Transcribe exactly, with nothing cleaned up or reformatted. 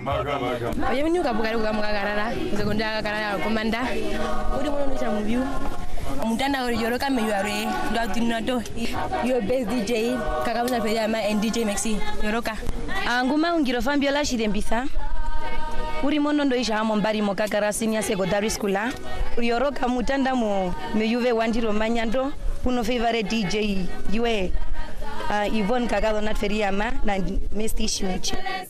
Oye mnyuka bukari kukamukakarara sekondari kakarara komanda uri muno nisha mubiu mutanda uri yoroka meyuare ndo atinato yo best D J kakabuza pedia ma and D J Maxi yoroka anguma ungiro Fambiola Shirembisa uri mono ndo isha amo mbari mokakara senior secondary school yoroka mutanda mu meyuve wandiro manyando uno favorite D J yue uh, Yvonne Kagado Natferiama na Mesti Shunichi.